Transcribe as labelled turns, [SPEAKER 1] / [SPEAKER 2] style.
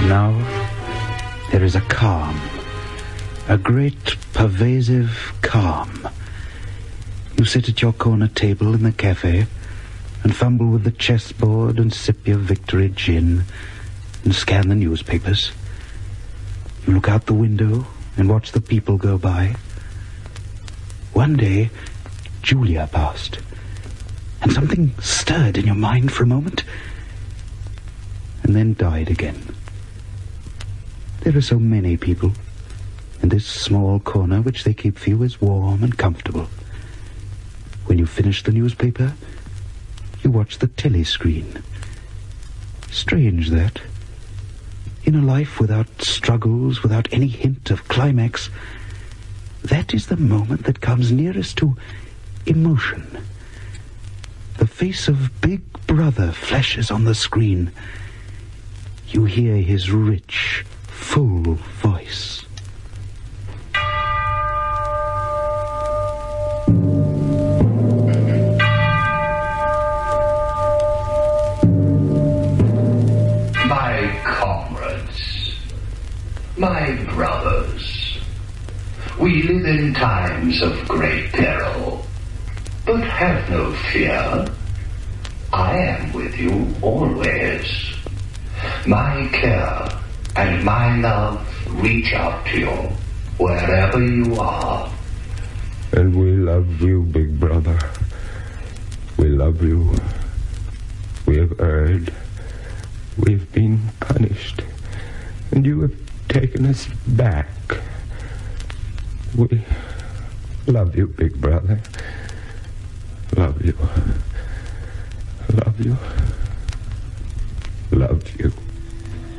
[SPEAKER 1] Now, there is a calm, a great pervasive calm. You sit at your corner table in the cafe and fumble with the chessboard and sip your victory gin and scan the newspapers. You look out the window and watch the people go by. One day, Julia passed, and something stirred in your mind for a moment and then died again. There are so many people, and this small corner which they keep for you is warm and comfortable. When you finish the newspaper, you watch the telescreen. Strange that. In a life without struggles, without any hint of climax, that is the moment that comes nearest to emotion. The face of Big Brother flashes on the screen. You hear his rich, full voice.
[SPEAKER 2] My comrades, my brothers, we live in times of great peril, but have no fear. I am with you always. My care and my love reach out to you wherever you are.
[SPEAKER 3] And we love you, Big Brother. We love you. We have erred. We've been punished. And you have taken us back. We love you, Big Brother. Love you. Love you. Love you.